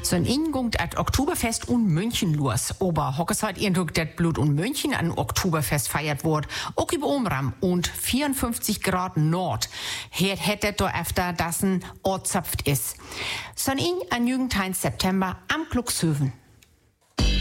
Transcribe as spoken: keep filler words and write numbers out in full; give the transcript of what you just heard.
So ein Ingung at Oktoberfest und München los. Aber hockes halt irgendwo das Blut und München an Oktoberfest feiert wird. Auch über Omram und vierundfünfzig Grad Nord. Hier hätte da öfter, dass ein Ortzapft ist. So ein an Jugendheim September am Gluckshöfen.